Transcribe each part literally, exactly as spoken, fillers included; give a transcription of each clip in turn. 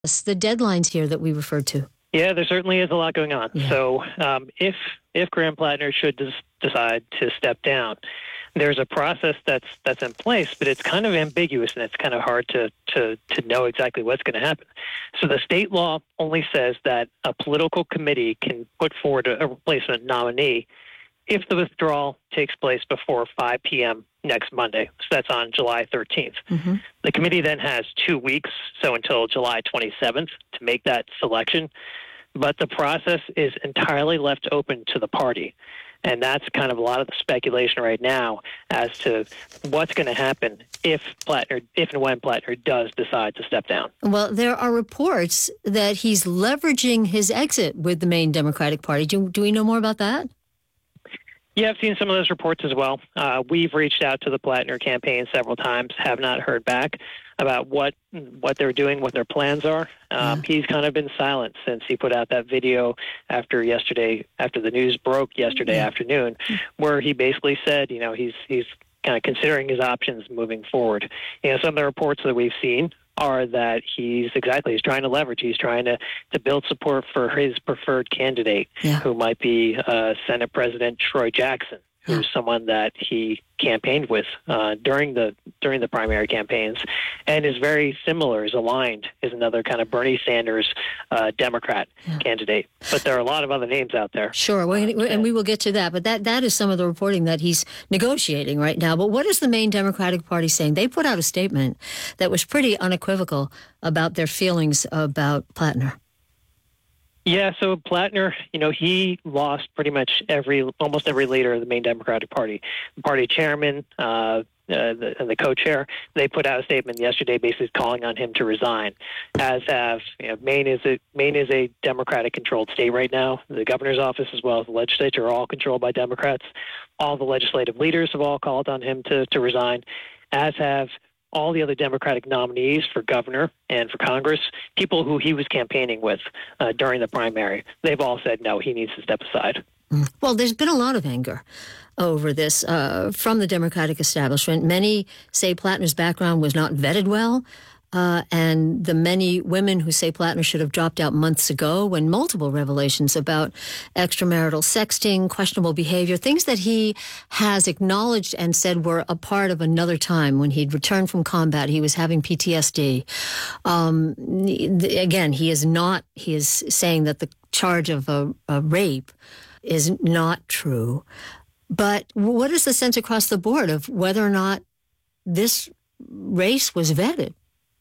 The deadlines here that we referred to. Yeah, there certainly is a lot going on. Yeah. So um, if if Graham Plattner should des- decide to step down, there's a process that's that's in place, but it's kind of ambiguous and it's kind of hard to to, to know exactly what's going to happen. So the state law only says that a political committee can put forward a, a replacement nominee if the withdrawal takes place before five p.m. next Monday. So that's on July thirteenth. Mm-hmm. The committee then has two weeks, so until July twenty-seventh, to make that selection. But the process is entirely left open to the party. And that's kind of a lot of the speculation right now as to what's going to happen if Plattner, if and when Plattner does decide to step down. Well, there are reports that he's leveraging his exit with the Maine Democratic Party. Do, do we know more about that? Yeah, I've seen some of those reports as well. Uh, we've reached out to the Plattner campaign several times, have not heard back about what what they're doing, what their plans are. Um, yeah. He's kind of been silent since he put out that video after yesterday, after the news broke yesterday yeah. afternoon, where he basically said, you know, he's he's kind of considering his options moving forward. You know, some of the reports that we've seen are that he's exactly he's trying to leverage. He's trying to, to build support for his preferred candidate, yeah. who might be uh, Senate President Troy Jackson, who's yeah. someone that he campaigned with uh, during the during the primary campaigns, and is very similar, is aligned, is another kind of Bernie Sanders uh, Democrat yeah. candidate. But there are a lot of other names out there. Sure, well, uh, and we will get to that. But that, that is some of the reporting that he's negotiating right now. But what is the Maine Democratic Party saying? They put out a statement that was pretty unequivocal about their feelings about Plattner. Yeah, so Plattner, you know, he lost pretty much every, almost every leader of the Maine Democratic Party. The party chairman uh, uh, the, and the co-chair, they put out a statement yesterday basically calling on him to resign, as have, you know, Maine is a, Maine is a Democratic-controlled state right now. The governor's office as well as the legislature are all controlled by Democrats. All the legislative leaders have all called on him to, to resign, as have all the other Democratic nominees for governor and for Congress, people who he was campaigning with uh, during the primary. They've all said, no, he needs to step aside. Well, there's been a lot of anger over this uh, from the Democratic establishment. Many say Plattner's background was not vetted well. Uh, and the many women who say Plattner should have dropped out months ago, when multiple revelations about extramarital sexting, questionable behavior, things that he has acknowledged and said were a part of another time when he'd returned from combat. He was having P T S D. Um, again, he is not, he is saying that the charge of a, a rape is not true. But what is the sense across the board of whether or not this race was vetted?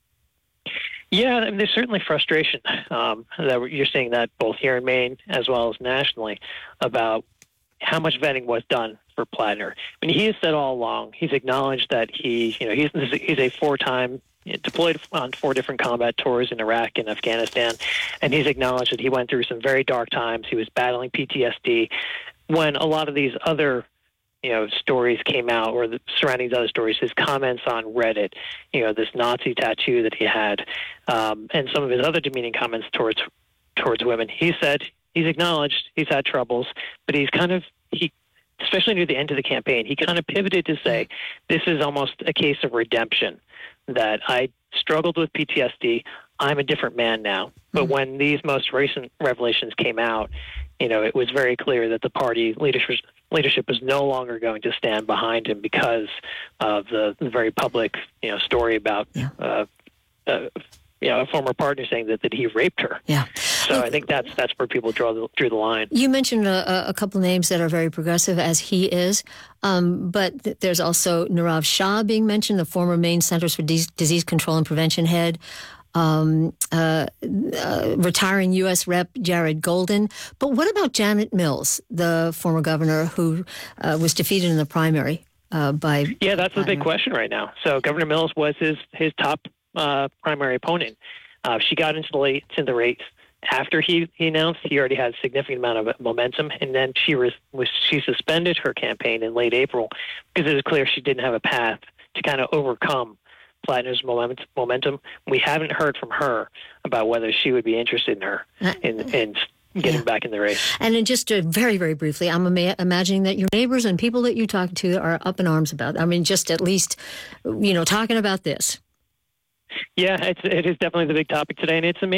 Yeah, I mean, there's certainly frustration um, that you're seeing that both here in Maine as well as nationally about how much vetting was done for Plattner. I mean, he has said all along, he's acknowledged that he, you know, he's he's a four-time deployed on four different combat tours in Iraq and Afghanistan, and he's acknowledged that he went through some very dark times. He was battling P T S D when a lot of these other you know, stories came out, or the surrounding other stories, his comments on Reddit, you know, this Nazi tattoo that he had, um, and some of his other demeaning comments towards towards women. He said he's acknowledged he's had troubles, but he's kind of, he, especially near the end of the campaign, he kind of pivoted to say, this is almost a case of redemption, that I struggled with P T S D. I'm a different man now. But mm-hmm. when these most recent revelations came out, you know, it was very clear that the party leadership leadership is no longer going to stand behind him because of the, the very public, you know, story about, yeah. uh, uh, you know, a former partner saying that, that he raped her. Yeah. So well, I think that's that's where people draw the, drew the line. You mentioned a, a couple names that are very progressive, as he is, um, but th- there's also Nirav Shah being mentioned, the former Maine Centers for D- Disease Control and Prevention head. Um, uh, uh, retiring U S Rep Jared Golden. But what about Janet Mills, the former governor who uh, was defeated in the primary uh, by... Yeah, that's the big question right now. So Governor Mills was his, his top uh, primary opponent. Uh, she got into the late into the race. After he, he announced, he already had a significant amount of momentum, and then she was, was she suspended her campaign in late April because it was clear she didn't have a path to kind of overcome Plattner's momentum. We haven't heard from her about whether she would be interested in her in, in getting yeah. back in the race. And then just uh, very, very briefly, I'm ima- imagining that your neighbors and people that you talk to are up in arms about. I mean, just at least, you know, talking about this. Yeah, it's, it is definitely the big topic today, and it's amazing.